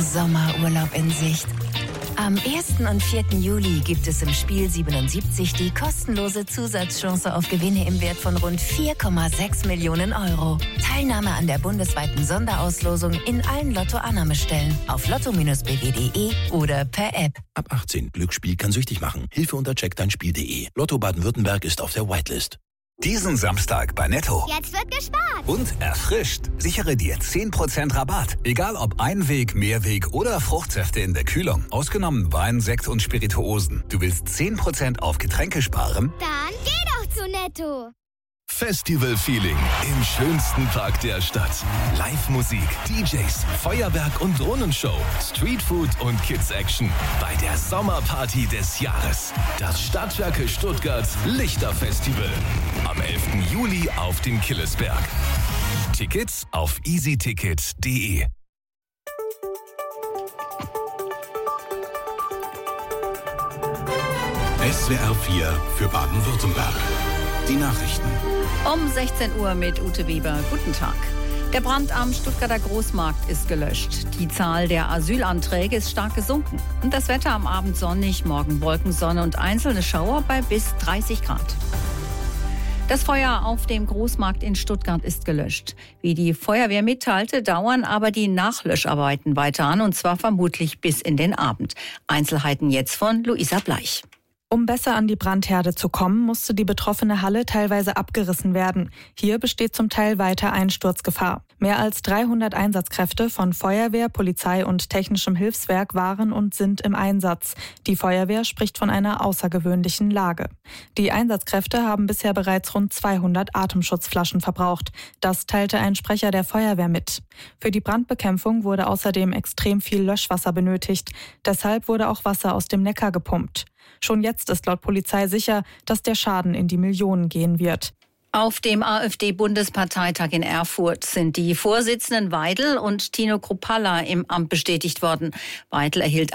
Sommerurlaub in Sicht. Am 1. und 4. Juli gibt es im Spiel 77 die kostenlose Zusatzchance auf Gewinne im Wert von rund 4,6 Millionen Euro. Teilnahme an der bundesweiten Sonderauslosung in allen Lotto-Annahmestellen auf lotto-bw.de oder per App. Ab 18. Glücksspiel kann süchtig machen. Hilfe unter checkdeinspiel.de. Lotto Baden-Württemberg ist auf der Whitelist. Diesen Samstag bei Netto. Jetzt wird gespart. Und erfrischt. Sichere dir 10% Rabatt. Egal ob Einweg, Mehrweg oder Fruchtsäfte in der Kühlung. Ausgenommen Wein, Sekt und Spirituosen. Du willst 10% auf Getränke sparen? Dann geh doch zu Netto. Festival-Feeling im schönsten Park der Stadt. Live-Musik, DJs, Feuerwerk und Drohnenshow, Streetfood und Kids-Action bei der Sommerparty des Jahres. Das Stadtwerke Stuttgart Lichterfestival. Am 11. Juli auf dem Killesberg. Tickets auf easyticket.de. SWR 4 für Baden-Württemberg. Die Nachrichten. Um 16 Uhr mit Ute Weber. Guten Tag. Der Brand am Stuttgarter Großmarkt ist gelöscht. Die Zahl der Asylanträge ist stark gesunken. Und das Wetter am Abend sonnig, morgen Wolkensonne und einzelne Schauer bei bis 30 Grad. Das Feuer auf dem Großmarkt in Stuttgart ist gelöscht. Wie die Feuerwehr mitteilte, dauern aber die Nachlöscharbeiten weiter an, und zwar vermutlich bis in den Abend. Einzelheiten jetzt von Luisa Bleich. Um besser an die Brandherde zu kommen, musste die betroffene Halle teilweise abgerissen werden. Hier besteht zum Teil weiter Einsturzgefahr. Mehr als 300 Einsatzkräfte von Feuerwehr, Polizei und technischem Hilfswerk waren und sind im Einsatz. Die Feuerwehr spricht von einer außergewöhnlichen Lage. Die Einsatzkräfte haben bisher bereits rund 200 Atemschutzflaschen verbraucht. Das teilte ein Sprecher der Feuerwehr mit. Für die Brandbekämpfung wurde außerdem extrem viel Löschwasser benötigt. Deshalb wurde auch Wasser aus dem Neckar gepumpt. Schon jetzt ist laut Polizei sicher, dass der Schaden in die Millionen gehen wird. Auf dem AfD-Bundesparteitag in Erfurt sind die Vorsitzenden Weidel und Tino Kruppalla im Amt bestätigt worden. Weidel erhielt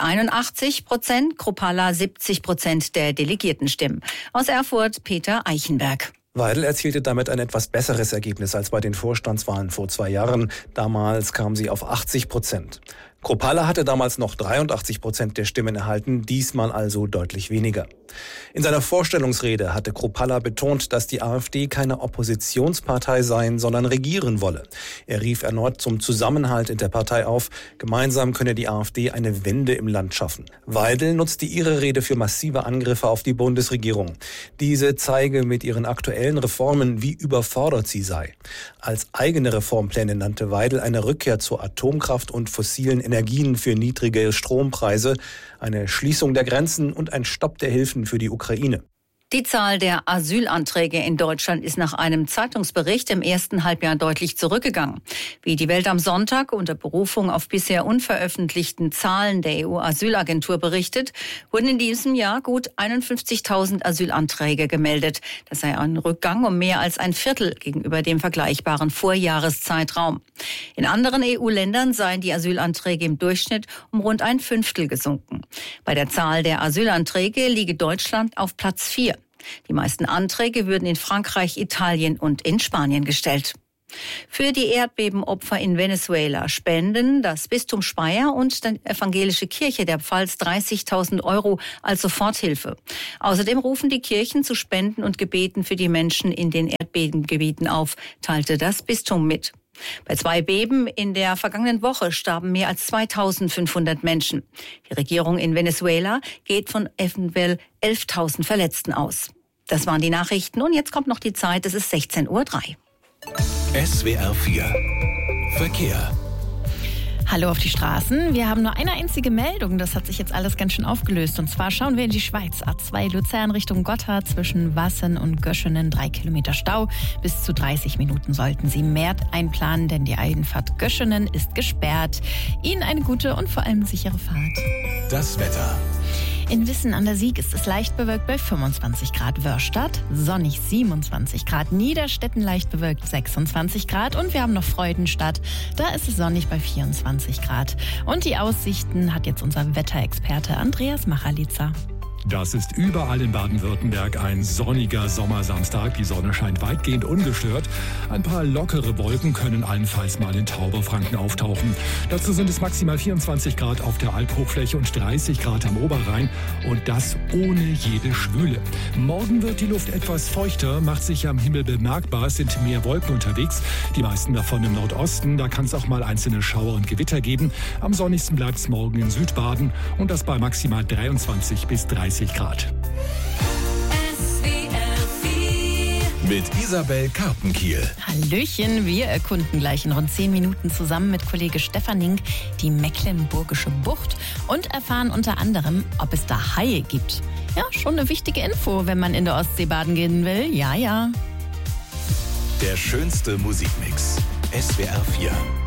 81%, Kruppalla 70% der Delegiertenstimmen. Aus Erfurt Peter Eichenberg. Weidel erzielte damit ein etwas besseres Ergebnis als bei den Vorstandswahlen vor 2 Jahren. Damals kam sie auf 80%. Kruppalla hatte damals noch 83% der Stimmen erhalten, diesmal also deutlich weniger. In seiner Vorstellungsrede hatte Kruppalla betont, dass die AfD keine Oppositionspartei sein, sondern regieren wolle. Er rief erneut zum Zusammenhalt in der Partei auf. Gemeinsam könne die AfD eine Wende im Land schaffen. Weidel nutzte ihre Rede für massive Angriffe auf die Bundesregierung. Diese zeige mit ihren aktuellen Reformen, wie überfordert sie sei. Als eigene Reformpläne nannte Weidel eine Rückkehr zur Atomkraft und fossilen Energien für niedrige Strompreise, eine Schließung der Grenzen und ein Stopp der Hilfen für die Ukraine. Die Zahl der Asylanträge in Deutschland ist nach einem Zeitungsbericht im ersten Halbjahr deutlich zurückgegangen. Wie die Welt am Sonntag unter Berufung auf bisher unveröffentlichten Zahlen der EU-Asylagentur berichtet, wurden in diesem Jahr gut 51.000 Asylanträge gemeldet. Das sei ein Rückgang um mehr als ein Viertel gegenüber dem vergleichbaren Vorjahreszeitraum. In anderen EU-Ländern seien die Asylanträge im Durchschnitt um rund ein Fünftel gesunken. Bei der Zahl der Asylanträge liege Deutschland auf Platz 4. Die meisten Anträge würden in Frankreich, Italien und in Spanien gestellt. Für die Erdbebenopfer in Venezuela spenden das Bistum Speyer und die Evangelische Kirche der Pfalz 30.000 € als Soforthilfe. Außerdem rufen die Kirchen zu Spenden und Gebeten für die Menschen in den Erdbebengebieten auf, teilte das Bistum mit. Bei 2 Beben in der vergangenen Woche starben mehr als 2.500 Menschen. Die Regierung in Venezuela geht von eventuell 11.000 Verletzten aus. Das waren die Nachrichten und jetzt kommt noch die Zeit, es ist 16:03 Uhr. SWR 4 Verkehr. Hallo auf die Straßen. Wir haben nur eine einzige Meldung. Das hat sich jetzt alles ganz schön aufgelöst. Und zwar schauen wir in die Schweiz. A2 Luzern Richtung Gotthard zwischen Wassen und Göschenen 3 Kilometer Stau. Bis zu 30 Minuten sollten Sie mehr einplanen, denn die Einfahrt Göschenen ist gesperrt. Ihnen eine gute und vor allem sichere Fahrt. Das Wetter. In Wissen an der Sieg ist es leicht bewölkt bei 25 Grad. Wörstadt sonnig 27 Grad. Niederstetten leicht bewölkt 26 Grad. Und wir haben noch Freudenstadt. Da ist es sonnig bei 24 Grad. Und die Aussichten hat jetzt unser Wetterexperte Andreas Machalitzer. Das ist überall in Baden-Württemberg ein sonniger Sommersamstag. Die Sonne scheint weitgehend ungestört. Ein paar lockere Wolken können allenfalls mal in Tauberfranken auftauchen. Dazu sind es maximal 24 Grad auf der Alphochfläche und 30 Grad am Oberrhein. Und das ohne jede Schwüle. Morgen wird die Luft etwas feuchter, macht sich am Himmel bemerkbar. Es sind mehr Wolken unterwegs. Die meisten davon im Nordosten. Da kann es auch mal einzelne Schauer und Gewitter geben. Am sonnigsten bleibt es morgen in Südbaden. Und das bei maximal 23 bis 30 Grad. Mit Isabel Karpenkiel. Hallöchen, wir erkunden gleich in rund 10 Minuten zusammen mit Kollege Stefan Nink die Mecklenburgische Bucht und erfahren unter anderem, ob es da Haie gibt. Ja, schon eine wichtige Info, wenn man in der Ostsee baden gehen will. Ja. Der schönste Musikmix. SWR 4.